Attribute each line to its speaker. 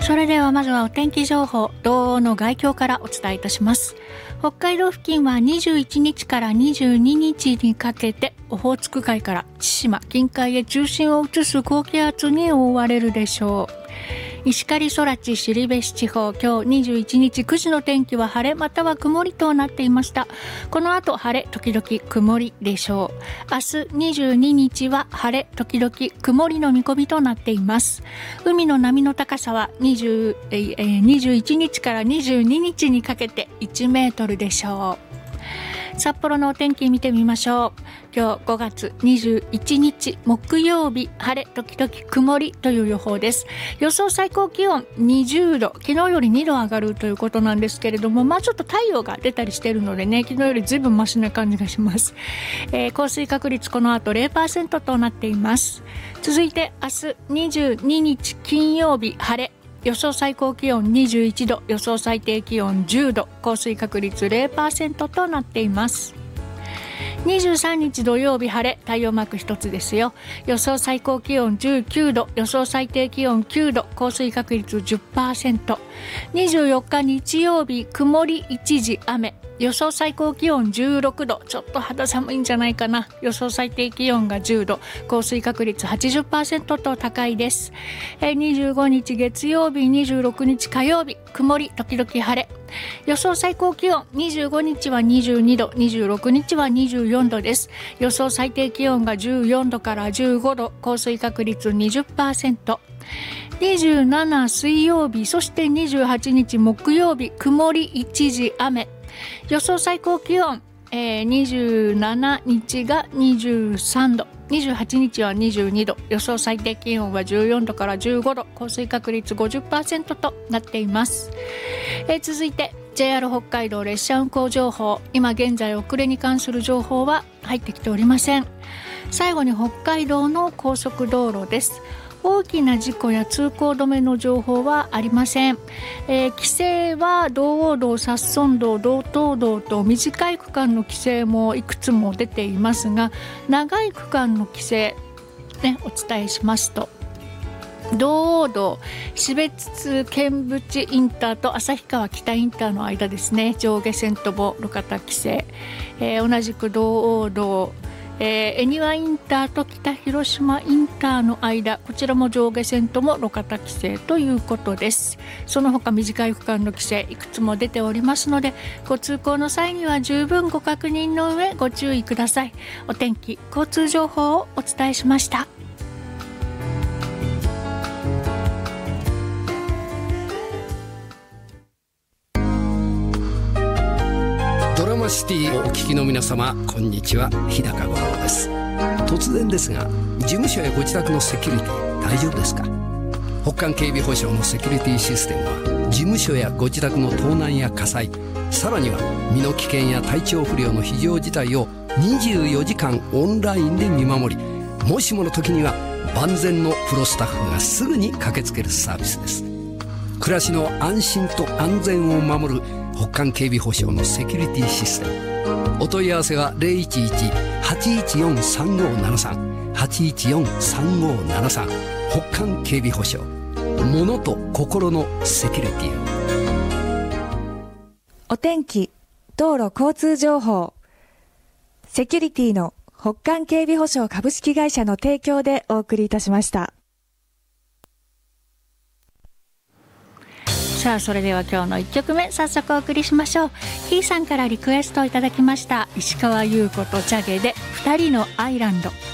Speaker 1: それではまずはお天気情報、道央の概況からお伝えいたします。北海道付近は21日から22日にかけてオホーツク海から千島近海へ中心を移す高気圧に覆われるでしょう。石狩空知後志地方、今日21日9時の天気は晴れまたは曇りとなっていました。この後晴れ時々曇りでしょう。明日22日は晴れ時々曇りの見込みとなっています。海の波の高さは21日から22日にかけて1メートルでしょう。札幌のお天気見てみましょう。今日5月21日木曜日、晴れ時々曇りという予報です。予想最高気温20度、昨日より2度上がるということなんですけれども、ちょっと太陽が出たりしているのでね、昨日よりずいぶんマシな感じがします。降水確率この後 0% となっています。続いて明日22日金曜日、晴れ、予想最高気温21度、予想最低気温10度、降水確率 0% となっています。23日土曜日、晴れ、太陽マーク一つですよ。予想最高気温19度、予想最低気温9度、降水確率 10%。 24日日曜日、曇り一時雨、予想最高気温16度、ちょっと肌寒いんじゃないかな。予想最低気温が10度、降水確率 80% と高いです。25日月曜日、26日火曜日、曇り時々晴れ、予想最高気温25日は22度、26日は24度です。予想最低気温が14度から15度、降水確率 20%。27水曜日、そして28日木曜日、曇り一時雨、予想最高気温、27日が23度、28日は22度、予想最低気温は14度から15度、降水確率 50% となっています。続いて JR 北海道列車運行情報、今現在遅れに関する情報は入ってきておりません。最後に北海道の高速道路です。大きな事故や通行止めの情報はありません。規制は道央道、札樽道、道東道と短い区間の規制もいくつも出ていますが、長い区間の規制、お伝えしますと、道央道標津見淵インターと旭川北インターの間ですね、上下線とも路肩規制。同じく道央道恵庭インターと北広島インターの間、こちらも上下線とも路肩規制ということです。その他短い区間の規制いくつも出ておりますので、ご通行の際には十分ご確認の上ご注意ください。お天気交通情報をお伝えしました。
Speaker 2: ドラマシティをお聞きの皆様、こんにちは、日高五郎です。突然ですが、事務所やご自宅のセキュリティ大丈夫ですか？北韓警備保障のセキュリティシステムは、事務所やご自宅の盗難や火災、さらには身の危険や体調不良の非常事態を24時間オンラインで見守り、もしもの時には万全のプロスタッフがすぐに駆けつけるサービスです。暮らしの安心と安全を守る北韓警備保障のセキュリティシステム。お問い合わせは 011-814-3573 814-3573。北韓警備保障、物と心のセキュリティを。
Speaker 3: お天気、道路交通情報、セキュリティの北韓警備保障株式会社の提供でお送りいたしました。
Speaker 1: さあ、それでは今日の1曲目早速お送りしましょう。ひーさんからリクエストをいただきました。石川優子とチャゲで2人のアイランド。